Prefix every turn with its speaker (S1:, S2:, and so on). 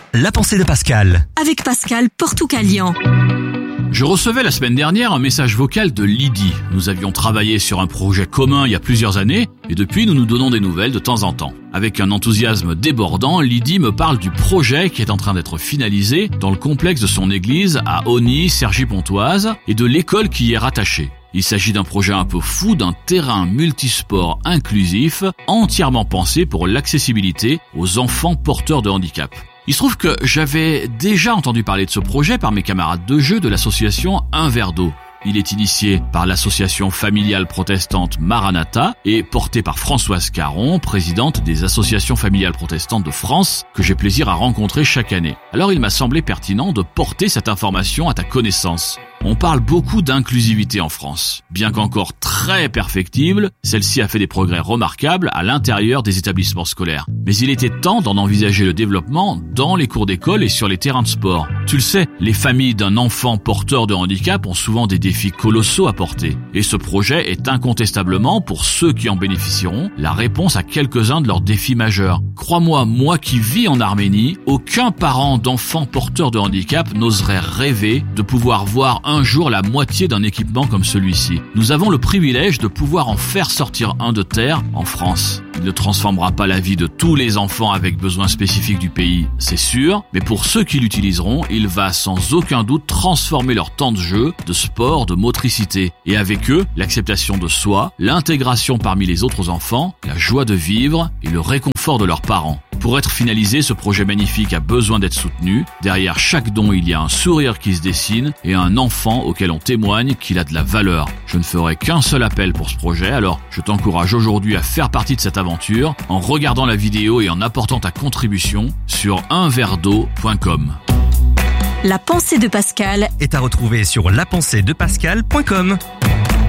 S1: La pensée de Pascal.
S2: Avec Pascal Portucalian.
S3: Je recevais la semaine dernière un message vocal de Lydie. Nous avions travaillé sur un projet commun il y a plusieurs années et depuis nous nous donnons des nouvelles de temps en temps. Avec un enthousiasme débordant, Lydie me parle du projet qui est en train d'être finalisé dans le complexe de son église à Osny, Cergy-Pontoise et de l'école qui y est rattachée. Il s'agit d'un projet un peu fou, d'un terrain multisport inclusif, entièrement pensé pour l'accessibilité aux enfants porteurs de handicap. Il se trouve que j'avais déjà entendu parler de ce projet par mes camarades de jeu de l'association Un Verre d'eau. Il est initié par l'association familiale protestante Maranatha et porté par Françoise Caron, présidente des associations familiales protestantes de France, que j'ai plaisir à rencontrer chaque année. Alors il m'a semblé pertinent de porter cette information à ta connaissance. On parle beaucoup d'inclusivité en France. Bien qu'encore très perfectible, celle-ci a fait des progrès remarquables à l'intérieur des établissements scolaires. Mais il était temps d'en envisager le développement dans les cours d'école et sur les terrains de sport. Tu le sais, les familles d'un enfant porteur de handicap ont souvent des défis colossaux à porter. Et ce projet est incontestablement, pour ceux qui en bénéficieront, la réponse à quelques-uns de leurs défis majeurs. Crois-moi, moi qui vis en Arménie, aucun parent d'enfant porteur de handicap n'oserait rêver de pouvoir voir un jour la moitié d'un équipement comme celui-ci. Nous avons le privilège de pouvoir en faire sortir un de terre en France. Il ne transformera pas la vie de tous les enfants avec besoins spécifiques du pays, c'est sûr, mais pour ceux qui l'utiliseront, il va sans aucun doute transformer leur temps de jeu, de sport, de motricité. Et avec eux, l'acceptation de soi, l'intégration parmi les autres enfants, la joie de vivre et le réconfort de leurs parents. Pour être finalisé, ce projet magnifique a besoin d'être soutenu. Derrière chaque don, il y a un sourire qui se dessine et un enfant auquel on témoigne qu'il a de la valeur. Je ne ferai qu'un seul appel pour ce projet, alors je t'encourage aujourd'hui à faire partie de cette aventure en regardant la vidéo et en apportant ta contribution sur unverred'eau.com.
S2: La pensée de Pascal
S1: Est à retrouver sur lapenséedepascal.com.